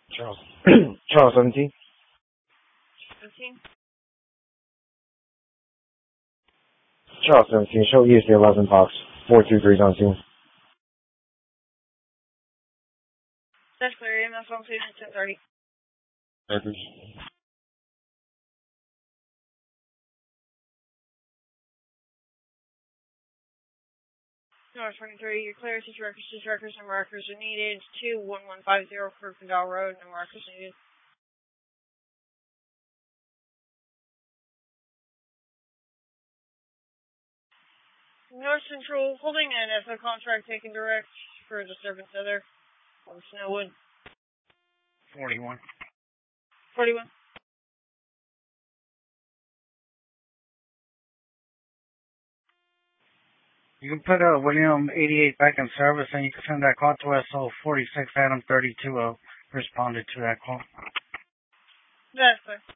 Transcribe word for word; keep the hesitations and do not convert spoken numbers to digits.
Charles. Charles seventeen. seventeen. Charles seventeen. Show E S D eleven box. four two three on scene. That's clear. M F on scene at ten thirty. Records. North twenty-three, your clear. Six records, six records, no markers are needed. two one one five zero Kirkendall Road, no markers needed. North Central, holding an F O contract taken direct for disturbance other on Snowwood. forty-one. forty-one. You can put uh, William eighty-eight back in service, and you can send that call to S O forty-six Adam thirty-two. Uh, responded to that call. That's clear.